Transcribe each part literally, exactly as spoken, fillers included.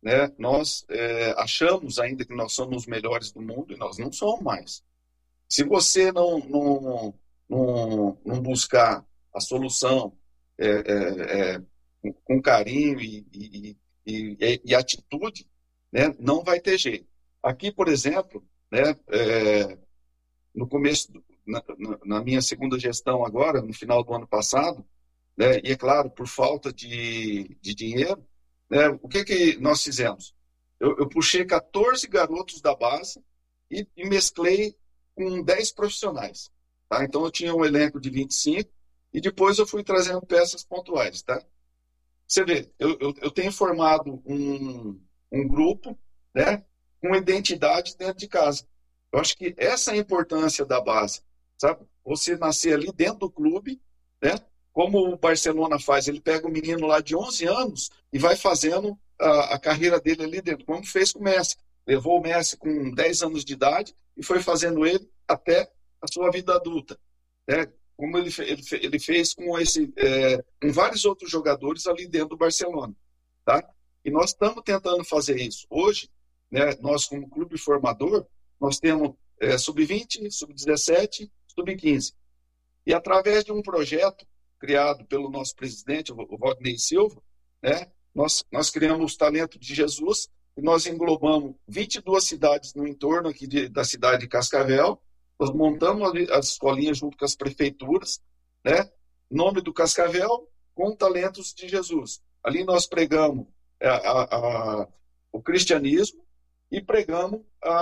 né, nós é, achamos ainda que nós somos os melhores do mundo e nós não somos mais. Se você não, não, não, não buscar a solução é, é, é, com, com carinho e, e, e, e atitude, né, não vai ter jeito. Aqui, por exemplo, né, é, no começo, do, na, na minha segunda gestão agora, no final do ano passado, né, e é claro, por falta de, de dinheiro, né, o que, que nós fizemos? Eu, eu puxei quatorze garotos da base e, e mesclei com dez profissionais. Tá? Então, eu tinha um elenco de vinte e cinco e depois eu fui trazendo peças pontuais. Tá? Você vê, eu, eu, eu tenho formado um, um grupo, né, com identidade dentro de casa. Eu acho que essa é a importância da base, sabe? Você nascer ali dentro do clube, né? Como o Barcelona faz, ele pega o menino lá de onze anos e vai fazendo a, a carreira dele ali dentro, como fez com o Messi. Levou o Messi com dez anos de idade e foi fazendo ele até a sua vida adulta, né? Como ele, ele, ele fez com, esse, é, com vários outros jogadores ali dentro do Barcelona. Tá? E nós estamos tentando fazer isso. Hoje, né, nós como clube formador, nós temos é, sub vinte, sub dezessete, sub quinze. E através de um projeto criado pelo nosso presidente, o Rodney Silva, né, nós, nós criamos o Talento de Jesus e nós englobamos vinte e duas cidades no entorno aqui de, da cidade de Cascavel. Nós montamos as escolinhas junto com as prefeituras, né, nome do Cascavel com Talentos de Jesus. Ali nós pregamos a, a, a, o cristianismo e pregamos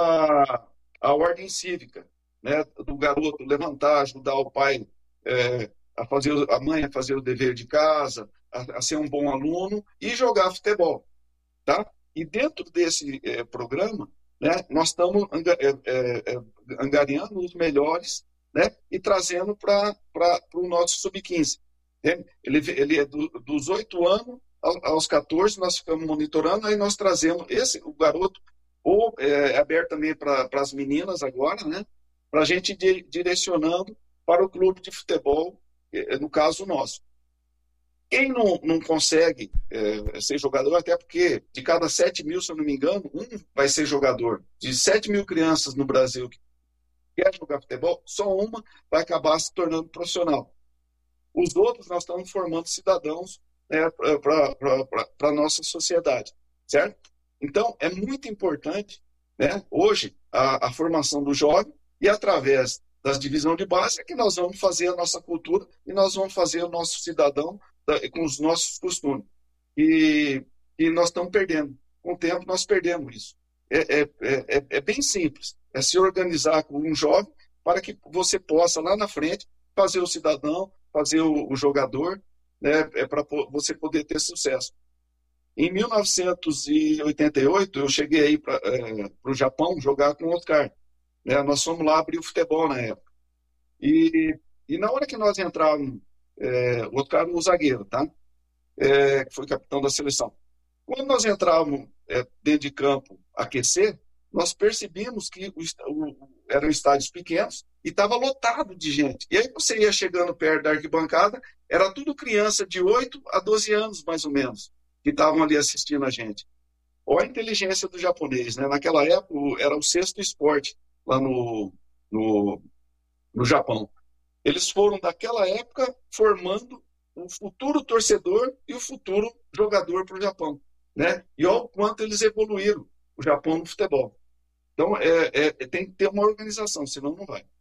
a, a ordem cívica, né, do garoto levantar, ajudar o pai é, a fazer, a mãe a fazer o dever de casa, a, a ser um bom aluno e jogar futebol, tá? E dentro desse é, programa, né, nós estamos é, é, angariando os melhores, né, e trazendo para o nosso sub quinze. Ele, ele é do, dos oito anos aos quatorze, nós ficamos monitorando, aí nós trazemos esse, o garoto, ou é aberto também para as meninas agora, né, para a gente de, direcionando para o clube de futebol, no caso nosso. Quem não, não consegue é, ser jogador, até porque de cada sete mil, se eu não me engano, um vai ser jogador. De sete mil crianças no Brasil que quer jogar futebol, só uma vai acabar se tornando profissional. Os outros nós estamos formando cidadãos, né, para a nossa sociedade, certo? Então, é muito importante, né, hoje, a, a formação do jovem e através das divisões de base é que nós vamos fazer a nossa cultura e nós vamos fazer o nosso cidadão da, com os nossos costumes. E, e nós estamos perdendo. Com o tempo, nós perdemos isso. É, é, é, é bem simples. É se organizar com um jovem para que você possa, lá na frente, fazer o cidadão, fazer o, o jogador, né, é para você poder ter sucesso. Em mil novecentos e oitenta e oito, eu cheguei aí para é, o Japão jogar com o Oscar. Né? Nós fomos lá abrir o futebol na época. E, e na hora que nós entrávamos, é, o Oscar era o zagueiro, tá? É, que foi capitão da seleção. Quando nós entrávamos é, dentro de campo aquecer, nós percebíamos que o, o, eram estádios pequenos e estava lotado de gente. E aí você ia chegando perto da arquibancada, era tudo criança de oito a doze anos, mais ou menos, que estavam ali assistindo a gente. Olha a inteligência do japonês, né? Naquela época era o sexto esporte lá no, no, no Japão. Eles foram, daquela época, formando o futuro torcedor e o futuro jogador para o Japão. Né? E olha o quanto eles evoluíram, o Japão no futebol. Então, é, é, tem que ter uma organização, senão não vai.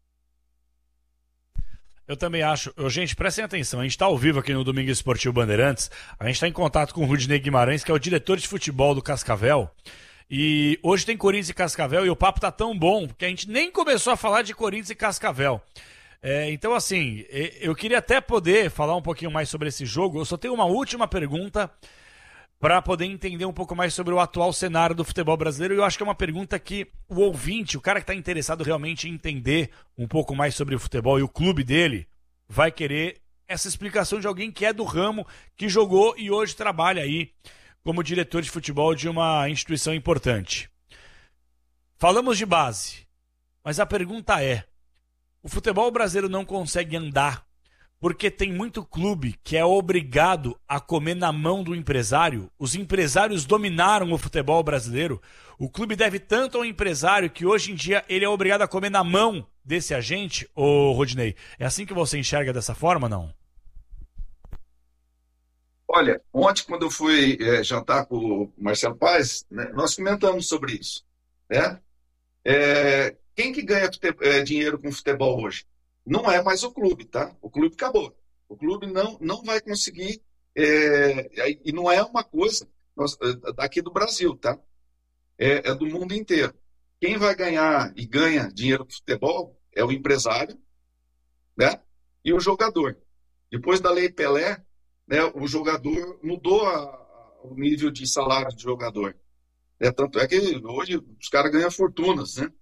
Eu também acho. Eu, gente, prestem atenção. A gente está ao vivo aqui no Domingo Esportivo Bandeirantes. A gente está em contato com o Rudinei Guimarães, que é o diretor de futebol do Cascavel. E hoje tem Corinthians e Cascavel e o papo tá tão bom que a gente nem começou a falar de Corinthians e Cascavel. É, então, assim, eu queria até poder falar um pouquinho mais sobre esse jogo. Eu só tenho uma última pergunta para poder entender um pouco mais sobre o atual cenário do futebol brasileiro. E eu acho que é uma pergunta que o ouvinte, o cara que está interessado realmente em entender um pouco mais sobre o futebol e o clube dele, vai querer essa explicação de alguém que é do ramo, que jogou e hoje trabalha aí como diretor de futebol de uma instituição importante. Falamos de base, mas a pergunta é: o futebol brasileiro não consegue andar porque tem muito clube que é obrigado a comer na mão do empresário. Os empresários dominaram o futebol brasileiro. O clube deve tanto ao empresário que hoje em dia ele é obrigado a comer na mão desse agente, ô Rodinei. É assim que você enxerga dessa forma, não? Olha, ontem quando eu fui é, jantar com o Marcelo Paes, né, nós comentamos sobre isso, né? É, quem que ganha fute- é, dinheiro com futebol hoje? Não é mais o clube, tá? O clube acabou. O clube não, não vai conseguir, é, e não é uma coisa nós, é, daqui do Brasil, tá? É, é do mundo inteiro. Quem vai ganhar e ganha dinheiro com futebol é o empresário, né? E o jogador. Depois da Lei Pelé, né, o jogador mudou a- o nível de salário de jogador. É, tanto é que hoje os caras ganham fortunas, né?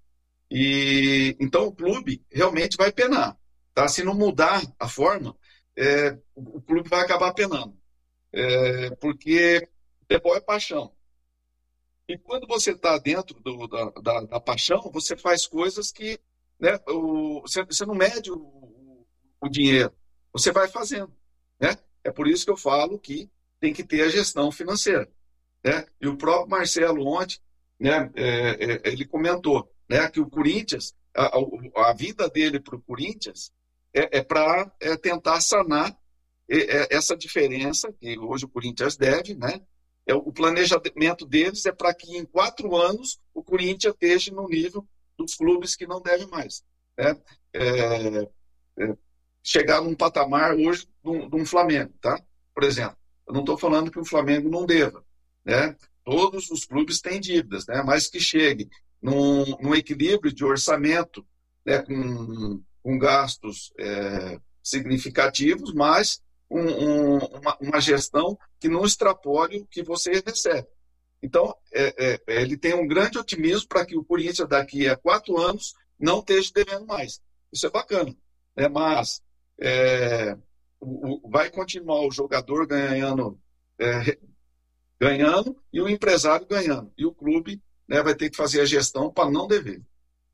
E então o clube realmente vai penar, tá? Se não mudar a forma, é, o o clube vai acabar penando, é, porque futebol é paixão. E quando você está dentro do- da, da- da paixão, você faz coisas que, né, o- você, você não mede o, o- o dinheiro, você vai fazendo, né? É por isso que eu falo que tem que ter a gestão financeira, né? E o próprio Marcelo ontem, né, é, é, ele comentou, né, que o Corinthians, a, a, a vida dele para o Corinthians é, é para tentar sanar é, é, essa diferença que hoje o Corinthians deve, né? É, o planejamento deles é para que em quatro anos o Corinthians esteja no nível dos clubes que não devem mais, né? É, é, chegar num patamar hoje de um, de um Flamengo, tá? Por exemplo, eu não estou falando que o Flamengo não deva, né? Todos os clubes têm dívidas, né? Mas que chegue num, num equilíbrio de orçamento, né? Com, com gastos é, significativos, mas um, um, uma, uma gestão que não extrapole o que você recebe. Então, é, é, ele tem um grande otimismo para que o Corinthians, daqui a quatro anos, não esteja devendo mais. Isso é bacana, né? Mas é, o, o, vai continuar o jogador ganhando, é, ganhando e o empresário ganhando. E o clube, né, vai ter que fazer a gestão para não dever.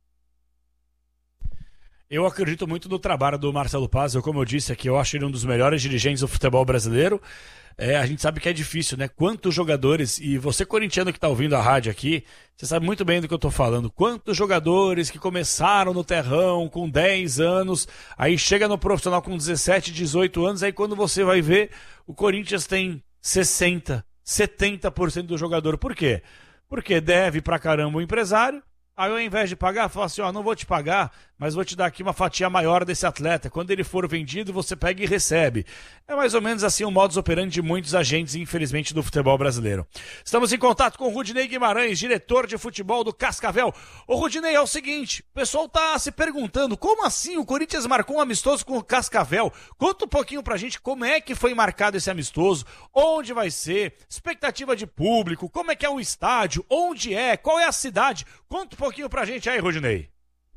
Eu acredito muito no trabalho do Marcelo Paz. Eu, como eu disse aqui, eu acho ele um dos melhores dirigentes do futebol brasileiro. É, a gente sabe que é difícil, né? Quantos jogadores, e você corintiano que está ouvindo a rádio aqui, você sabe muito bem do que eu estou falando. Quantos jogadores que começaram no terrão com dez anos, aí chega no profissional com dezessete, dezoito anos, aí quando você vai ver, o Corinthians tem sessenta, setenta por cento do jogador. Por quê? Porque deve pra caramba o empresário. Aí ao invés de pagar, fala assim, ó, não vou te pagar, mas vou te dar aqui uma fatia maior desse atleta. Quando ele for vendido, você pega e recebe. É mais ou menos assim o modus operandi de muitos agentes, infelizmente, do futebol brasileiro. Estamos em contato com o Rudinei Guimarães, diretor de futebol do Cascavel. Ô Rudinei, é o seguinte, o pessoal tá se perguntando, como assim o Corinthians marcou um amistoso com o Cascavel? Conta um pouquinho pra gente como é que foi marcado esse amistoso, onde vai ser, expectativa de público, como é que é o estádio, onde é, qual é a cidade. Conta um pouquinho pra gente aí, Rudinei.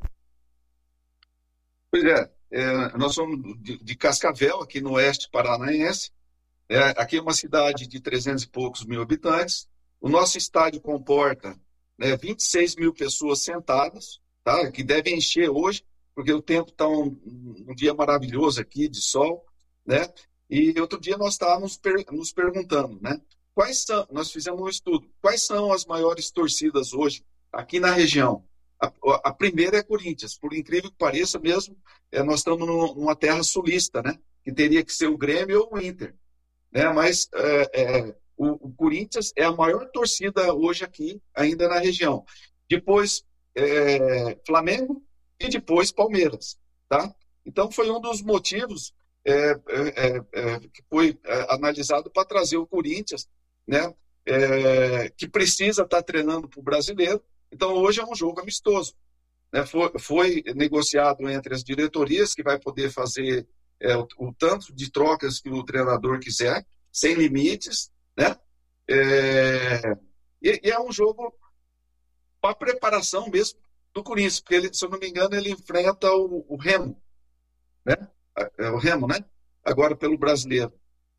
Pois é, é, nós somos de, de Cascavel, aqui no oeste paranaense. É, aqui é uma cidade de trezentos e poucos mil habitantes. O nosso estádio comporta, né, vinte e seis mil pessoas sentadas, tá, que devem encher hoje, porque o tempo está um, um dia maravilhoso aqui, de sol, né? E outro dia nós estávamos per, nos perguntando, né? Quais são, nós fizemos um estudo, quais são as maiores torcidas hoje aqui na região? A, a primeira é Corinthians, por incrível que pareça mesmo, é, nós estamos no, numa terra sulista, né? Que teria que ser o Grêmio ou o Inter, né? Mas é, é, o, o Corinthians é a maior torcida hoje aqui, ainda na região. Depois é, Flamengo e depois Palmeiras, tá? Então foi um dos motivos é, é, é, que foi é, analisado para trazer o Corinthians, né? É, que precisa estar treinando para o brasileiro. Então hoje é um jogo amistoso, né? Foi, foi negociado entre as diretorias que vai poder fazer é, o, o tanto de trocas que o treinador quiser, sem limites, né? É, e, e é um jogo para preparação mesmo do Corinthians, porque ele, se eu não me engano, ele enfrenta o, o Remo, né? É o Remo, né? Agora pelo brasileiro.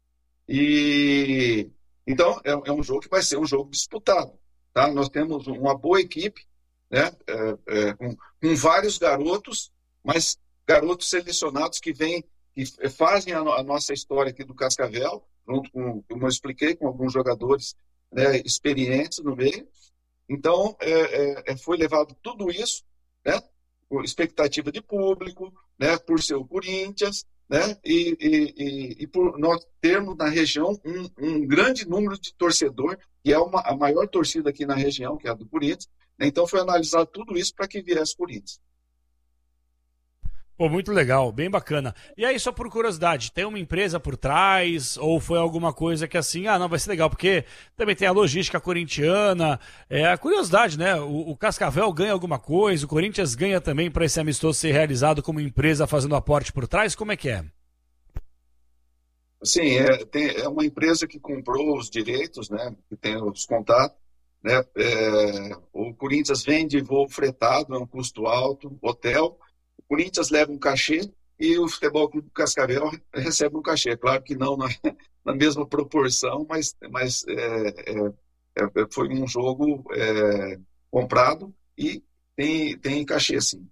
E então é, é um jogo que vai ser um jogo disputado, tá? Nós temos uma boa equipe, né? É, é, com, com vários garotos, mas garotos selecionados que vêm que fazem a, a nossa história aqui do Cascavel, junto com, como eu expliquei, com alguns jogadores, né, experientes no meio. Então, é, é, foi levado tudo isso, né, com expectativa de público, né, por ser o Corinthians, né, e, e, e, e por nós termos na região um, um grande número de torcedor, que é uma, a maior torcida aqui na região, que é a do Corinthians. Então, foi analisado tudo isso para que viesse o Corinthians. Pô, muito legal, bem bacana. E aí, só por curiosidade, tem uma empresa por trás ou foi alguma coisa que assim, ah, não, vai ser legal, porque também tem a logística corintiana, é a curiosidade, né? O, o Cascavel ganha alguma coisa, o Corinthians ganha também para esse amistoso ser realizado como empresa fazendo aporte por trás, como é que é? Sim, é, tem, é uma empresa que comprou os direitos, né, que tem os contatos, né, é, o Corinthians vende voo fretado, é um custo alto, hotel. O Corinthians leva um cachê e o Futebol Clube Cascavel recebe um cachê. Claro que não na, na mesma proporção, mas, mas é, é, é, foi um jogo é, comprado e tem, tem cachê, sim.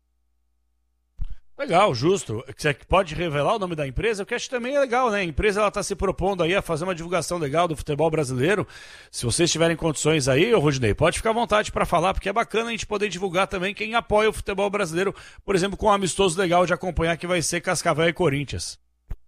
Legal, justo. Você pode revelar o nome da empresa? O que acho também é legal, né? A empresa está se propondo aí a fazer uma divulgação legal do futebol brasileiro. Se vocês tiverem condições aí, ô Rudinei, pode ficar à vontade para falar, porque é bacana a gente poder divulgar também quem apoia o futebol brasileiro, por exemplo, com um amistoso legal de acompanhar que vai ser Cascavel e Corinthians.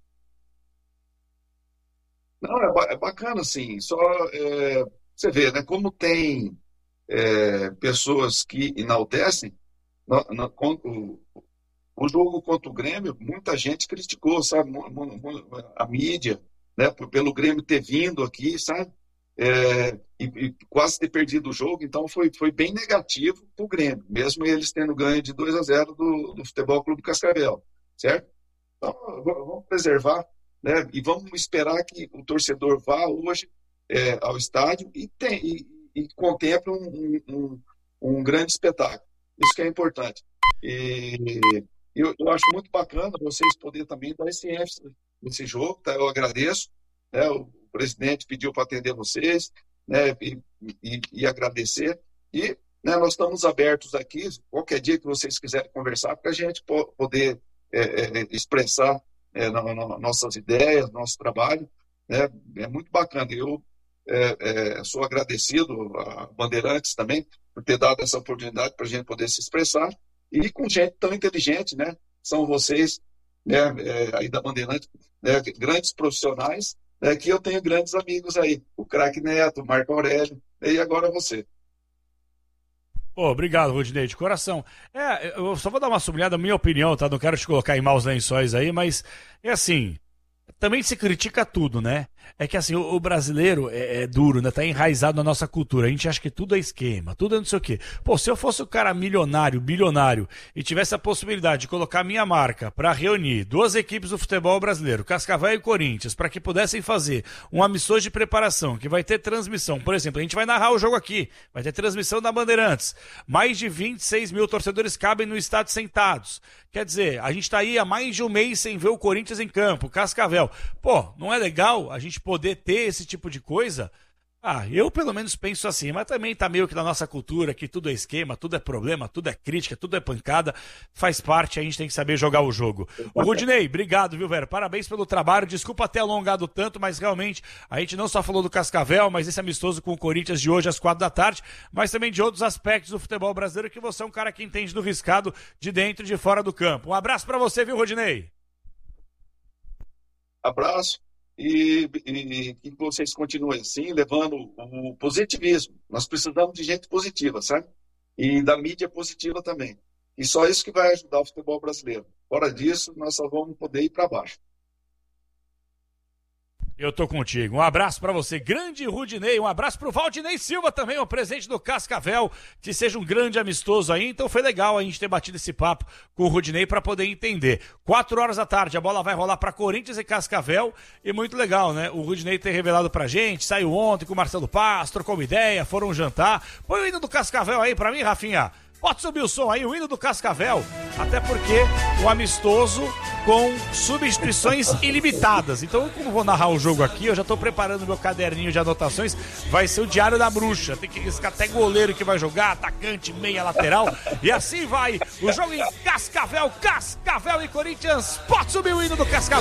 Não, é, ba é bacana, sim. Só é, você vê, né? Como tem é, pessoas que enaltecem, no, no, o, O jogo contra o Grêmio, muita gente criticou, sabe? A mídia, né? Pelo Grêmio ter vindo aqui, sabe? É, e, e quase ter perdido o jogo. Então, foi, foi bem negativo para o Grêmio, mesmo eles tendo ganho de dois a zero do, do Futebol Clube Cascavel, certo? Então, vamos preservar, né? E vamos esperar que o torcedor vá hoje é, ao estádio e, tem, e, e contemple um, um, um grande espetáculo. Isso que é importante. E... Eu, eu acho muito bacana vocês poderem também dar esse ênfase nesse jogo, tá? Eu agradeço, né? O presidente pediu para atender vocês, né? E, e, e agradecer. E, né, nós estamos abertos aqui, qualquer dia que vocês quiserem conversar, para a gente poder é, é, expressar é, no, no, nossas ideias, nosso trabalho. Né? É muito bacana. Eu é, é, sou agradecido a Bandeirantes também por ter dado essa oportunidade para a gente poder se expressar. E com gente tão inteligente, né? São vocês, né, é, aí da Bandeirantes, né, grandes profissionais, né, que eu tenho grandes amigos aí. O Craque Neto, o Marco Aurélio, e agora você. Pô, obrigado, Rudinei, de coração. É, eu só vou dar uma sublinhada, minha opinião, tá? Não quero te colocar em maus lençóis aí, mas é assim... Também se critica tudo, né? É que assim, o, o brasileiro é, é duro, né? Tá enraizado na nossa cultura. A gente acha que tudo é esquema, tudo é não sei o quê. Pô, se eu fosse o cara milionário, bilionário, e tivesse a possibilidade de colocar minha marca para reunir duas equipes do futebol brasileiro, Cascavel e Corinthians, para que pudessem fazer um amistoso de preparação, que vai ter transmissão. Por exemplo, a gente vai narrar o jogo aqui, vai ter transmissão da Bandeirantes. Mais de vinte e seis mil torcedores cabem no estádio sentados. Quer dizer, a gente tá aí há mais de um mês sem ver o Corinthians em campo, Cascavel. Pô, não é legal a gente poder ter esse tipo de coisa? Ah, eu pelo menos penso assim, mas também tá meio que na nossa cultura, que tudo é esquema, tudo é problema, tudo é crítica, tudo é pancada, faz parte, a gente tem que saber jogar o jogo. O Rudinei, obrigado, viu, velho? Parabéns pelo trabalho, desculpa ter alongado tanto, mas realmente a gente não só falou do Cascavel, mas esse amistoso com o Corinthians de hoje às quatro da tarde, mas também de outros aspectos do futebol brasileiro, que você é um cara que entende do riscado de dentro e de fora do campo. Um abraço pra você, viu, Rudinei? Abraço. E, e que vocês continuem assim, levando o positivismo. Nós precisamos de gente positiva, sabe? E da mídia positiva também. E só isso que vai ajudar o futebol brasileiro. Fora disso, nós só vamos poder ir para baixo. Eu tô contigo. Um abraço pra você, grande Rudinei. Um abraço pro Valdinei Silva também, o presidente do Cascavel. Que seja um grande amistoso aí. Então foi legal a gente ter batido esse papo com o Rudinei pra poder entender. Quatro horas da tarde, a bola vai rolar pra Corinthians e Cascavel. E muito legal, né? O Rudinei ter revelado pra gente. Saiu ontem com o Marcelo Paz, trocou uma ideia, foram jantar. Põe o hino do Cascavel aí pra mim, Rafinha. Pode subir o som aí, o hino do Cascavel. Até porque o amistoso com substituições ilimitadas. Então, como vou narrar o jogo aqui, eu já tô preparando meu caderninho de anotações. Vai ser o Diário da Bruxa. Tem que riscar até goleiro que vai jogar, atacante, meia, lateral. E assim vai o jogo em Cascavel. Cascavel e Corinthians. Pode subir o hino do Cascavel.